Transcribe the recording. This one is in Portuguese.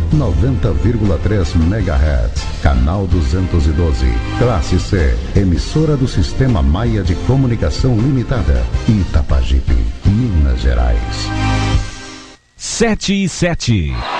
90,3 MHz, canal 212, classe C, emissora do Sistema Maia de Comunicação Limitada, Itapajipe, Minas Gerais. 7 e 7.